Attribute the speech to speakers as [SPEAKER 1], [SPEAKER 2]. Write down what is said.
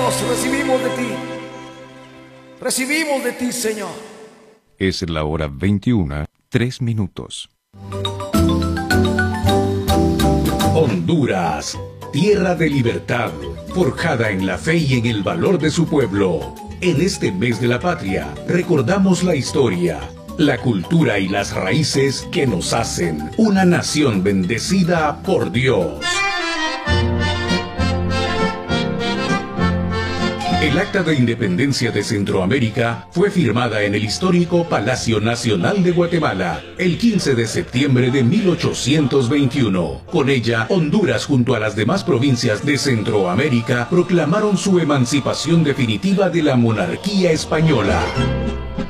[SPEAKER 1] Dios, recibimos de ti. Recibimos de ti, Señor.
[SPEAKER 2] Es la hora 21:03.
[SPEAKER 3] Honduras, tierra de libertad, forjada en la fe y en el valor de su pueblo. En este mes de la patria, recordamos la historia, la cultura y las raíces que nos hacen una nación bendecida por Dios. El Acta de Independencia de Centroamérica fue firmada en el histórico Palacio Nacional de Guatemala el 15 de septiembre de 1821. Con ella, Honduras junto a las demás provincias de Centroamérica proclamaron su emancipación definitiva de la monarquía española.